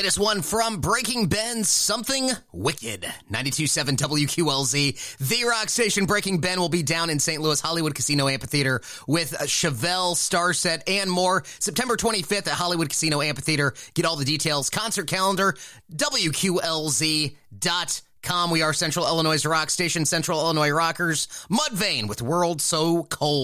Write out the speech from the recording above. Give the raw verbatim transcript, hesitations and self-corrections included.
latest one from Breaking Ben, Something Wicked. ninety-two point seven W Q L Z, the rock station. Breaking Ben will be down in Saint Louis Hollywood Casino Amphitheater with Chevelle, Starset, and more. September twenty-fifth at Hollywood Casino Amphitheater. Get all the details. Concert calendar, W Q L Z dot com. We are Central Illinois' rock station, Central Illinois Rockers. Mudvayne with World So Cold.